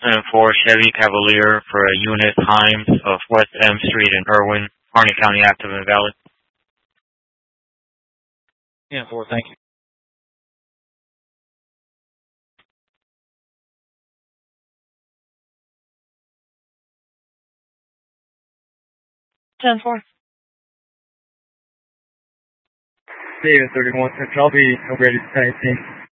10-4 Chevy Cavalier for a unit Himes of West M Street in Irwin, Harney County, active and valid. 10-4, thank you. David 31 Central, I'll be ready to 10-18.